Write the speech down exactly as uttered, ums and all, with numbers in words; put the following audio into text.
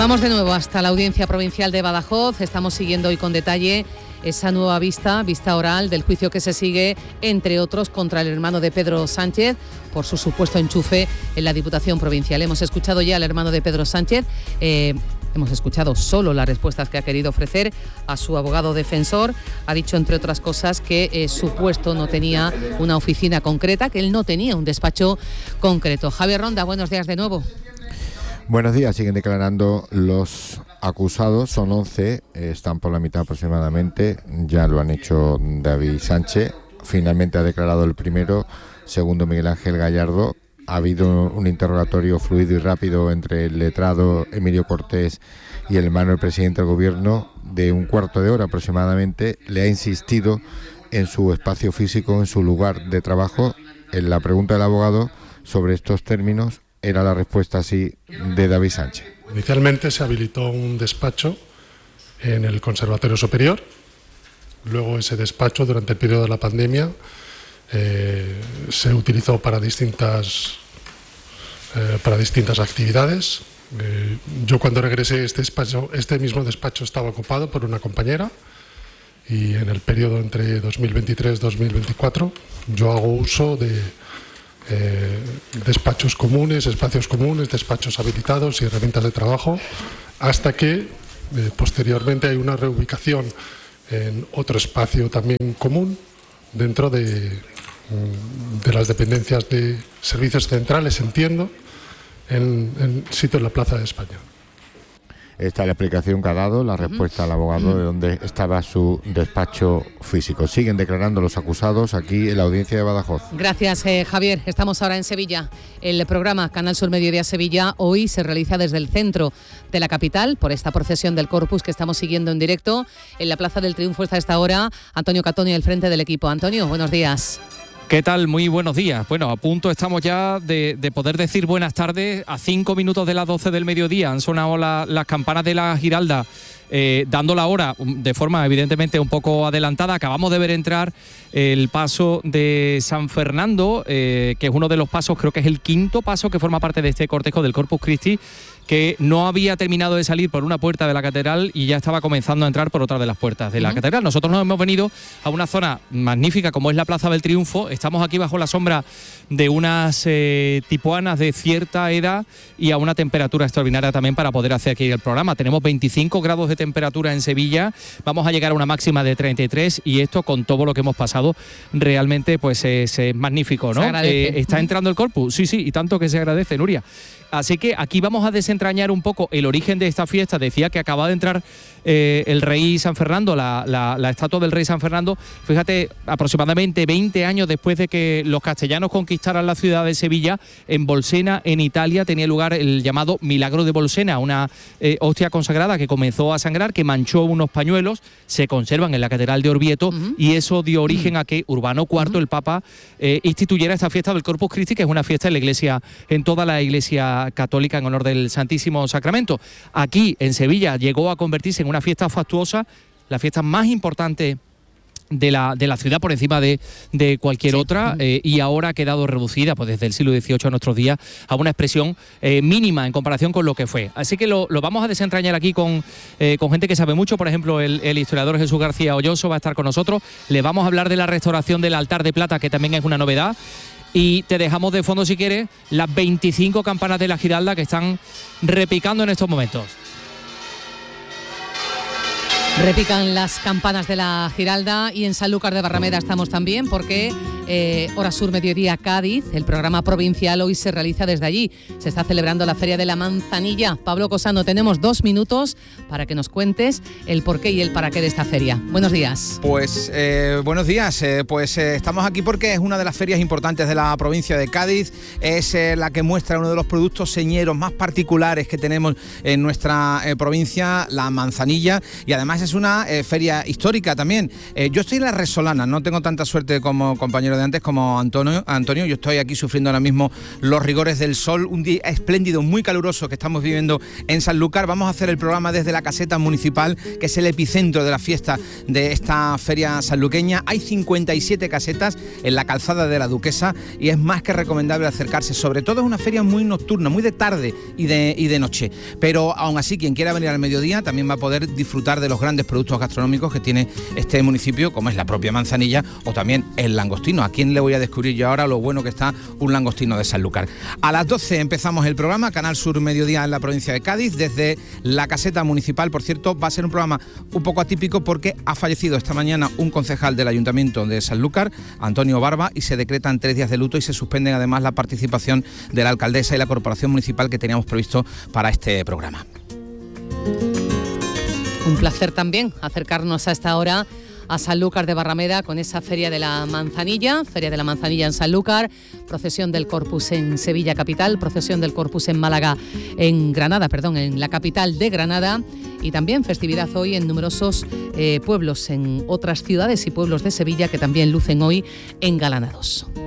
Vamos de nuevo hasta la Audiencia Provincial de Badajoz. Estamos siguiendo hoy con detalle esa nueva vista, vista oral del juicio que se sigue, entre otros, contra el hermano de Pedro Sánchez por su supuesto enchufe en la Diputación Provincial. Hemos escuchado ya al hermano de Pedro Sánchez, eh, hemos escuchado solo las respuestas que ha querido ofrecer a su abogado defensor. Ha dicho, entre otras cosas, que eh, su puesto no tenía una oficina concreta, que él no tenía un despacho concreto. Javier Ronda, buenos días de nuevo. Buenos días, siguen declarando los acusados, son once, están por la mitad aproximadamente, ya lo han hecho David Sánchez, finalmente ha declarado el primero, segundo Miguel Ángel Gallardo. Ha habido un interrogatorio fluido y rápido entre el letrado Emilio Cortés y el hermano del presidente del gobierno de un cuarto de hora aproximadamente. Le ha insistido en su espacio físico, en su lugar de trabajo. En la pregunta del abogado sobre estos términos era la respuesta así de David Sánchez. Inicialmente se habilitó un despacho en el Conservatorio Superior. Luego ese despacho, durante el periodo de la pandemia, eh, se utilizó para distintas, eh, para distintas actividades. Eh, yo cuando regresé este despacho, este mismo despacho estaba ocupado por una compañera, y en el periodo entre dos mil veintitrés y dos mil veinticuatro yo hago uso de Eh, despachos comunes, espacios comunes, despachos habilitados y herramientas de trabajo, hasta que eh, posteriormente hay una reubicación en otro espacio también común dentro de, de las dependencias de servicios centrales, entiendo, en, en sitio en la Plaza de España. Esta es la explicación que ha dado, la respuesta al abogado de dónde estaba su despacho físico. Siguen declarando los acusados aquí en la Audiencia de Badajoz. Gracias, eh, Javier. Estamos ahora en Sevilla. El programa Canal Sur Mediodía Sevilla hoy se realiza desde el centro de la capital por esta procesión del Corpus que estamos siguiendo en directo. En la Plaza del Triunfo está a esta hora Antonio Catonio al frente del equipo. Antonio, buenos días. ¿Qué tal? Muy buenos días. Bueno, a punto estamos ya de, de poder decir buenas tardes. A cinco minutos de las doce del mediodía han sonado la, las campanas de la Giralda, eh, dando la hora de forma evidentemente un poco adelantada. Acabamos de ver entrar el paso de San Fernando, eh, que es uno de los pasos, creo que es el quinto paso que forma parte de este cortejo del Corpus Christi, que no había terminado de salir por una puerta de la catedral y ya estaba comenzando a entrar por otra de las puertas de la uh-huh. catedral. Nosotros nos hemos venido a una zona magnífica como es la Plaza del Triunfo. Estamos aquí bajo la sombra de unas eh, tipuanas de cierta edad y a una temperatura extraordinaria también para poder hacer aquí el programa. Tenemos veinticinco grados de temperatura en Sevilla, vamos a llegar a una máxima de treinta y tres, y esto con todo lo que hemos pasado realmente pues es, es magnífico, ¿no? Eh, está entrando el Corpus, sí, sí, y tanto que se agradece, Nuria. Así que aquí vamos a desentrañar un poco el origen de esta fiesta. Decía que acaba de entrar eh, el rey San Fernando, la, la, la estatua del rey San Fernando. Fíjate, aproximadamente veinte años después de que los castellanos conquistaran la ciudad de Sevilla, en Bolsena, en Italia, tenía lugar el llamado Milagro de Bolsena, una eh, hostia consagrada que comenzó a sangrar, que manchó unos pañuelos, se conservan en la Catedral de Orvieto, uh-huh. y eso dio origen uh-huh. a que Urbano cuarto, uh-huh. el Papa, eh, instituyera esta fiesta del Corpus Christi, que es una fiesta en la iglesia, en toda la iglesia católica en honor del Santísimo Sacramento. Aquí en Sevilla llegó a convertirse en una fiesta fastuosa, la fiesta más importante de la, de la ciudad por encima de, de cualquier sí. otra, eh, y ahora ha quedado reducida pues desde el siglo dieciocho a nuestros días a una expresión eh, mínima en comparación con lo que fue. Así que lo, lo vamos a desentrañar aquí con, eh, con gente que sabe mucho. Por ejemplo, el, el historiador Jesús García Olloso va a estar con nosotros. Le vamos a hablar de la restauración del altar de plata, que también es una novedad. Y te dejamos de fondo, si quieres, las veinticinco campanas de la Giralda que están repicando en estos momentos. Repican las campanas de la Giralda, y en Sanlúcar de Barrameda estamos también porque eh, Hora Sur Mediodía Cádiz, el programa provincial, hoy se realiza desde allí. Se está celebrando la Feria de la Manzanilla. Pablo Cosano, tenemos dos minutos para que nos cuentes el porqué y el para qué de esta feria. Buenos días. Pues eh, buenos días, eh, pues eh, estamos aquí porque es una de las ferias importantes de la provincia de Cádiz, es eh, la que muestra uno de los productos señeros más particulares que tenemos en nuestra eh, provincia, la manzanilla, y además es una eh, feria histórica también. Eh, yo estoy en la Resolana, no tengo tanta suerte como compañero compañero de antes, como Antonio. Antonio, yo estoy aquí sufriendo ahora mismo los rigores del sol, un día espléndido, muy caluroso que estamos viviendo en Sanlúcar. Vamos a hacer el programa desde la caseta municipal, que es el epicentro de la fiesta de esta feria sanluqueña. Hay cincuenta y siete casetas en la calzada de la Duquesa y es más que recomendable acercarse. Sobre todo es una feria muy nocturna, muy de tarde y de, y de noche. Pero aún así, quien quiera venir al mediodía también va a poder disfrutar de los grandes productos gastronómicos que tiene este municipio, como es la propia manzanilla o también el langostino. ¿A quién le voy a descubrir yo ahora lo bueno que está un langostino de Sanlúcar? A las doce empezamos el programa, Canal Sur Mediodía en la provincia de Cádiz, desde la caseta municipal. Por cierto, va a ser un programa un poco atípico porque ha fallecido esta mañana un concejal del Ayuntamiento de Sanlúcar, Antonio Barba, y se decretan tres días de luto y se suspenden además la participación de la alcaldesa y la corporación municipal que teníamos previsto para este programa. Un placer también acercarnos a esta hora a Sanlúcar de Barrameda con esa Feria de la Manzanilla, Feria de la Manzanilla en Sanlúcar, procesión del Corpus en Sevilla capital, procesión del Corpus en Málaga, en Granada, perdón, en la capital de Granada, y también festividad hoy en numerosos eh, pueblos, en otras ciudades y pueblos de Sevilla que también lucen hoy engalanados.